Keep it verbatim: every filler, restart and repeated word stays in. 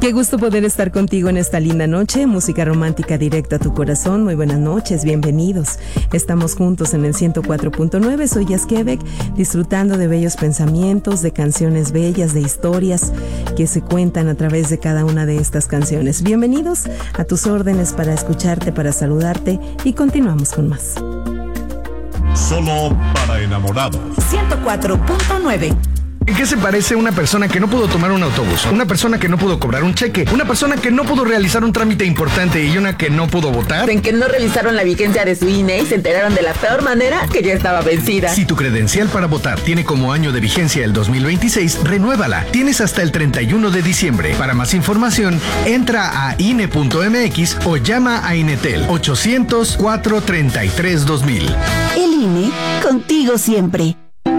Qué gusto poder estar contigo en esta linda noche. Música romántica directa a tu corazón. Muy buenas noches, bienvenidos. Estamos juntos en el ciento cuatro punto nueve. Soy Yaskevek, disfrutando de bellos pensamientos, de canciones bellas, de historias que se cuentan a través de cada una de estas canciones. Bienvenidos, a tus órdenes para escucharte, para saludarte, y continuamos con más. Solo para enamorados. ciento cuatro punto nueve. ¿En qué se parece una persona que no pudo tomar un autobús? Una persona que no pudo cobrar un cheque, una persona que no pudo realizar un trámite importante y una que no pudo votar. En que no revisaron la vigencia de su I N E y se enteraron de la peor manera que ya estaba vencida. Si tu credencial para votar tiene como año de vigencia el dos mil veintiséis, renuévala. Tienes hasta el treinta y uno de diciembre. Para más información, entra a I N E punto M X o llama a Inetel ochocientos, cuatrocientos treinta y tres, dos mil. El I N E, contigo siempre.